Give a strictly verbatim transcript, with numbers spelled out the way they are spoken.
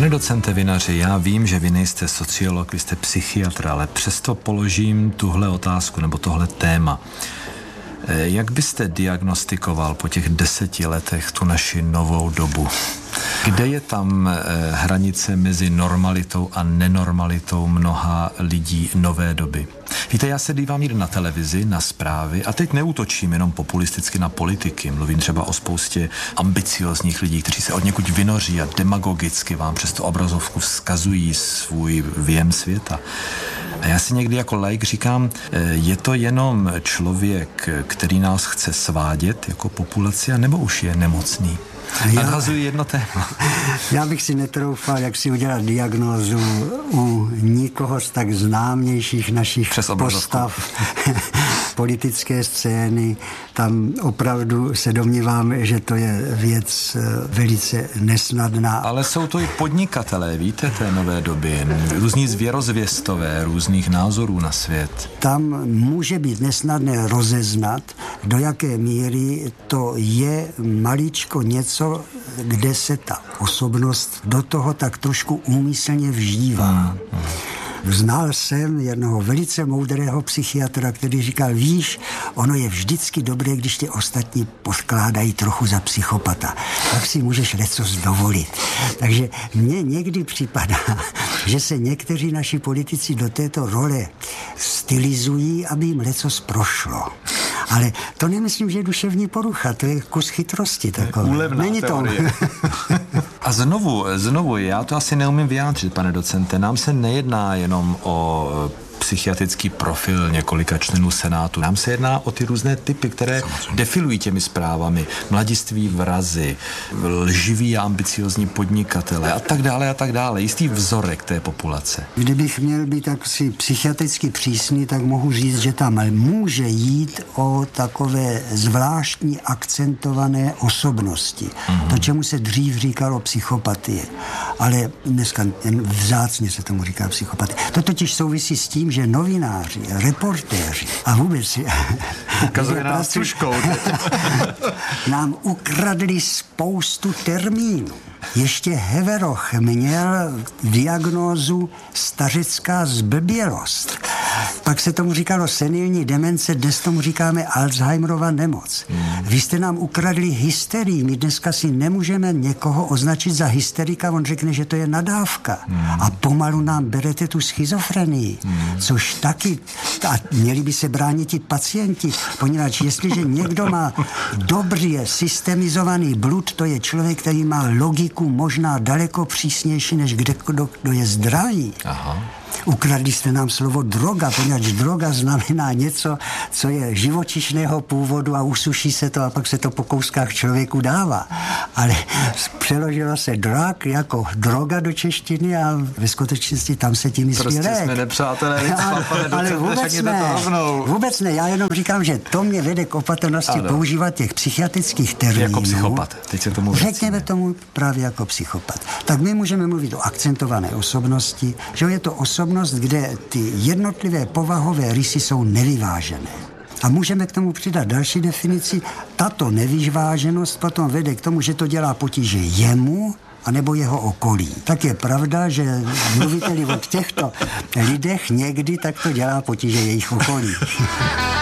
Pane docente Vinaři, já vím, že vy nejste sociolog, vy jste psychiatr, ale přesto položím tuhle otázku nebo tohle téma. Jak byste diagnostikoval po těch deseti letech tu naši novou dobu? Kde je tam hranice mezi normalitou a nenormalitou mnoha lidí nové doby? Víte, já se dívám jít na televizi, na zprávy a teď neútočím jenom populisticky na politiky. Mluvím třeba o spoustě ambiciozních lidí, kteří se od někud vynoří a demagogicky vám přes tu obrazovku vzkazují svůj věm světa. A já si někdy jako laik říkám, je to jenom člověk, který nás chce svádět jako populace, nebo už je nemocný? Nadhazuji jedno téma. Já bych si netroufal, jak si udělat diagnózu u nikoho z tak známějších našich postav politické scény. Tam opravdu se domnívám, že to je věc velice nesnadná. Ale jsou to i podnikatelé, víte, té nové doby. Různí zvěrozvěstové, různých názorů na svět. Tam může být nesnadné rozeznat, do jaké míry to je maličko něco, kde se ta osobnost do toho tak trošku úmyslně vžívá. Hmm. Znal jsem jednoho velice moudrého psychiatra, který říkal, víš, ono je vždycky dobré, když tě ostatní podkládají trochu za psychopata. Tak si můžeš lecos dovolit. Takže mně někdy připadá, že se někteří naši politici do této role stylizují, aby jim lecos prošlo. Ale to nemyslím, že je duševní porucha, to je kus chytrosti takový. Úlevná Není to. A znovu, znovu, já to asi neumím vyjádřit, pane docente, nám se nejedná jenom o psychiatrický profil několika členů Senátu. Nám se jedná o ty různé typy, které Samozřejmě. defilují těmi zprávami. Mladiství vrazi, lživí a ambiciozní podnikatele a tak dále a tak dále. Jistý vzorek té populace. Kdybych měl být tak si psychiatricky přísný, tak mohu říct, že tam může jít o takové zvláštní akcentované osobnosti. Mm-hmm. To, čemu se dřív říkalo psychopatie. Ale dneska vzácně se tomu říká psychopatie. To totiž souvisí s tím, že novináři, reportéři a vůbec ukazuje nás tuškou. nám ukradli spoustu termínů. Ještě Heveroch měl diagnózu stařecká zblbělost. Pak se tomu říkalo senilní demence, dnes tomu říkáme Alzheimerova nemoc. Hmm. Vy jste nám ukradli hysterii. My dneska si nemůžeme někoho označit za hysterika, on řekne, že to je nadávka. Hmm. A pomalu nám berete tu schizofrenii, hmm. což taky, a měli by se bránit i pacienti, poněvadž jestliže někdo má dobrý systemizovaný blud, to je člověk, který má logiku možná daleko přísnější, než kdo, kdo je zdravý. Aha. Ukradli jste nám slovo droga, poněvadž droga znamená něco, co je živočišného původu a usuší se to a pak se to po kouskách člověku dává. Ale přeložilo se drug jako droga do češtiny a ve skutečnosti tam se tím myslí Prostě lék. jsme nepřátelé, víc, ale, ale vůbec ne, vůbec ne. Já jenom říkám, že to mě vede k opatrnosti ano. používat těch psychiatrických termínů. Jako psychopat. Teď se tomu Řekněme věcíme. tomu právě jako psychopat. Tak my můžeme mluvit o akcentované osobnosti, že je to osobnost, kde ty jednotlivé povahové rysy jsou nevyvážené. A můžeme k tomu přidat další definici. Tato nevyváženost potom vede k tomu, že to dělá potíže jemu anebo jeho okolí. Tak je pravda, že mluvíte-li o těchto lidech někdy, tak to dělá potíže jejich okolí.